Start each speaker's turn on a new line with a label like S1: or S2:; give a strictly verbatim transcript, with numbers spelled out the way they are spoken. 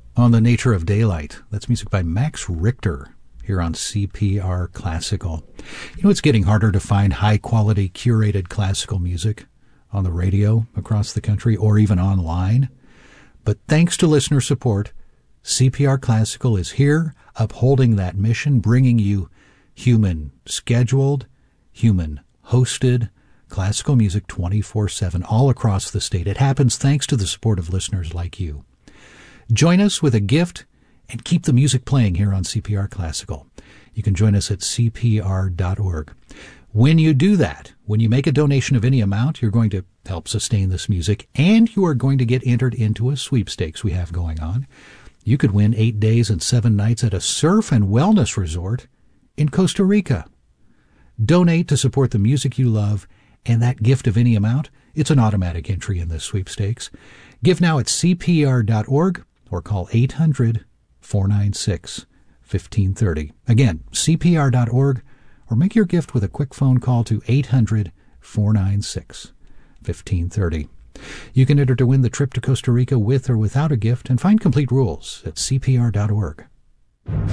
S1: on The Nature of Daylight. That's music by Max Richter here on C P R Classical. You know, it's getting harder to find high-quality, curated classical music on the radio across the country or even online. But thanks to listener support, C P R Classical is here, upholding that mission, bringing you human-scheduled, human-hosted classical music twenty-four seven all across the state. It happens thanks to the support of listeners like you. Join us with a gift and keep the music playing here on C P R Classical. You can join us at C P R dot org. When you do that, when you make a donation of any amount, you're going to help sustain this music, and you are going to get entered into a sweepstakes we have going on. You could win eight days and seven nights at a surf and wellness resort in Costa Rica. Donate to support the music you love, and that gift of any amount, it's an automatic entry in this sweepstakes. Give now at C P R dot org or call eight hundred, four nine six, fifteen thirty. Again, C P R dot org, or make your gift with a quick phone call to eight hundred, four nine six, fifteen thirty. You can enter to win the trip to Costa Rica with or without a gift, and find complete rules at C P R dot org.